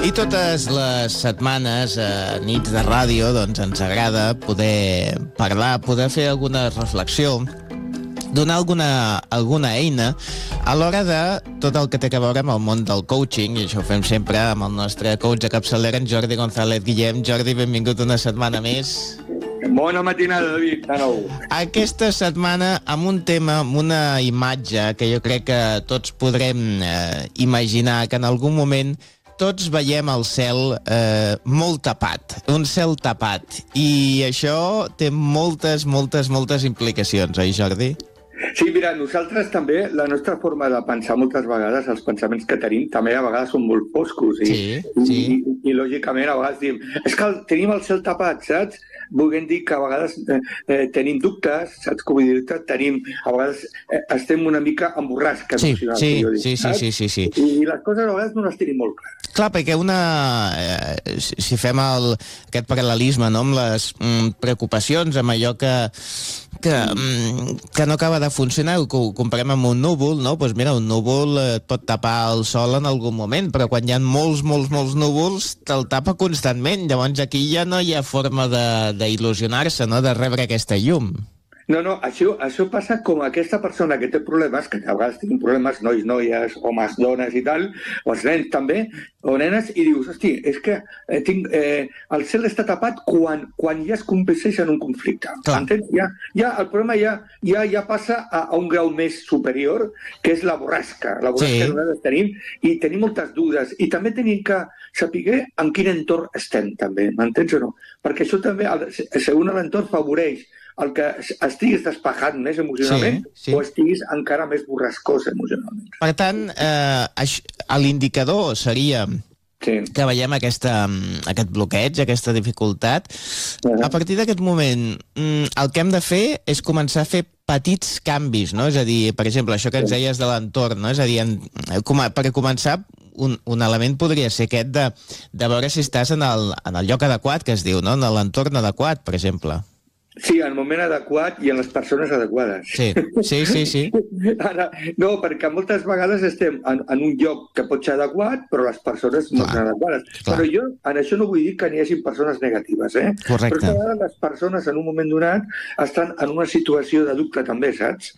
I totes les setmanes, nits de ràdio, doncs ens agrada poder parlar, poder fer alguna reflexió, donar alguna eina a l'hora de tot el que té a veure amb el món del coaching, i això ho fem sempre amb el nostre coach de capçalera, en Jordi González Guillem. Jordi, benvingut una setmana més. Bona matinada, David, de nou. Aquesta setmana amb un tema, amb una imatge que jo crec que tots podrem imaginar, que en algun moment tots veiem el cel molt tapat, un cel tapat, i això té moltes implicacions, oi, Jordi? Sí, mira, nosaltres també, la nostra forma de pensar moltes vegades, els pensaments que tenim, també a vegades són molt foscos. I lògicament, a vegades diem, és que tenim el cel tapat, saps? Volguem dir que a vegades tenim dubtes, saps com vull dir-te? A vegades estem una mica en borrasca emocional. Sí. I les coses a vegades no les tenim molt clares. Clar, perquè si fem aquest paral·lelisme, no?, amb les preocupacions, amb allò que no acaba de funcionar, ho comparem amb un núvol, no? Doncs mira, un núvol et pot tapar el sol en algun moment, però quan hi ha molts núvols te'l tapa constantment. Llavors aquí ja no hi ha forma d'il·lusionar-se, no?, de rebre aquesta llum. No, això passa com aquesta persona que té problemes, que a vegades tenen problemes, nois, noies, homes, dones i tal, o els nens també, o nenes, i dius, hosti, és que el cel està tapat quan ja es converteix en un conflicte. Entens? Ja el problema ja passa a un grau més superior, que és la borrasca. La borrasca que nosaltres tenim, i tenim moltes dubtes, i també tenim que saber en quin entorn estem, també, m'entens o no? Perquè això també, segons l'entorn, favoreix el que estiguis despejat més emocionalment o estiguis encara més borrascós emocionalment. Per tant, l'indicador seria que veiem aquest bloqueig, aquesta dificultat. A partir d'aquest moment, el que hem de fer és començar a fer petits canvis, no? És a dir, per exemple, això que ens deies de l'entorn, no? És a dir, per començar, un element podria ser aquest de veure si estàs en el lloc adequat, que es diu, no? En l'entorn adequat, per exemple. Sí, en el moment adequat i en les persones adequades. Sí. Ara, no, perquè moltes vegades estem en un lloc que pot ser adequat, però les persones no són adequades. Però jo en això no vull dir que n'hi hagi persones negatives, Correcte. Però a vegades les persones en un moment donat estan en una situació de dubte també, saps?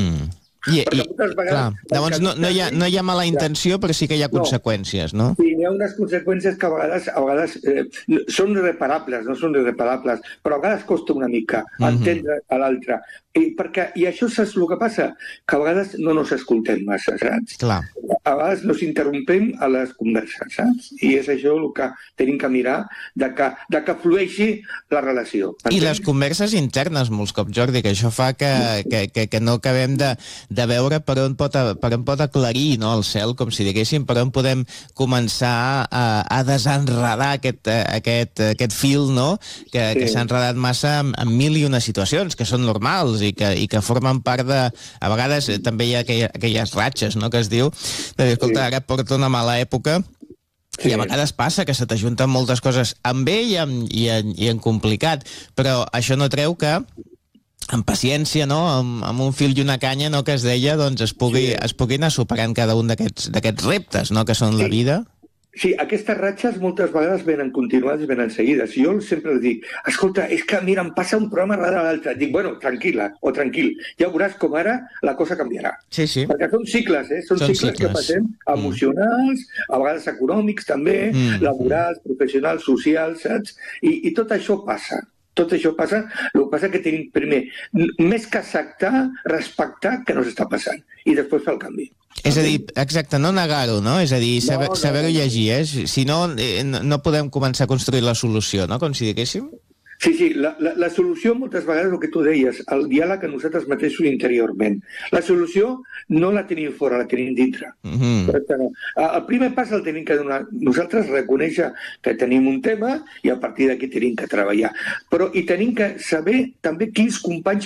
Llavors no hi ha mala intenció, però sí que hi ha conseqüències, no? Sí, hi ha unes conseqüències que a vegades són irreparables, no són irreparables, però a vegades costa una mica entendre a l'altre. I això saps el que passa? Que a vegades no nos escoltem massa, saps? Clar. A vegades nos interrompem a les converses, saps? I és això el que tenim que mirar, de que flueixi la relació. I les converses internes, molts cops, Jordi, que això fa que no acabem de veure per on pot aclarir, no, el cel, com si diguéssim, per on podem començar a desenredar aquest fil, no?, que s'ha enredat massa en mil i una situacions, que són normals i que formen part de... A vegades també hi ha aquelles ratxes, no?, que es diu, de dir, escolta, ara porto una mala època, i a vegades passa que se t'ajunten moltes coses en bé i en complicat, però això no treu que amb paciència, no?, amb un fil i una canya, no?, que es deia, doncs es pugui anar superant cada un d'aquests reptes, no?, que són la vida. Sí, aquestes ratxes moltes vegades venen continuades i venen seguides. Jo sempre els dic, escolta, és que, mira, em passa un programa darrere l'altre. Dic, bueno, tranquil·la o tranquil. Ja veuràs com ara la cosa canviarà. Sí. Perquè són cicles, Són cicles que passem emocionals, a vegades econòmics també, laborals, professionals, socials, saps? I tot això passa. Tot això passa, el que passa que tenim primer més que acceptar, respectar que no s'està passant i després fer el canvi. És a dir, exacte, no negar-ho, no? És a dir, saber-ho llegir, Si no, no podem començar a construir la solució, no?, com si diguéssim. Sí, la solució moltes vegades, el que tu deies, el diàleg a nosaltres mateixos interiorment. La solució no la tenim fora, la tenim dintre. El primer pas el tenim que donar nosaltres, reconèixer que tenim un tema i a partir d'aquí tenim que treballar. I tenim que saber també quins companys